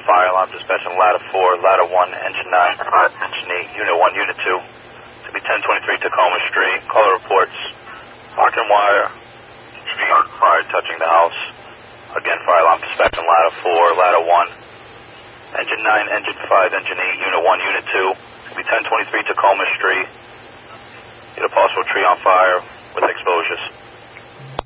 fire alarm dispatch on ladder 4, ladder 1, engine 9, engine 8, unit 1, unit 2. To be 1023 Tacoma Street. Caller reports sparking wire, fire touching the house. Again, fire alarm dispatch on ladder 4, ladder 1, engine 9, engine 5, engine 8, unit 1, unit 2. To be 1023 Tacoma Street. Get a possible tree on fire with exposures.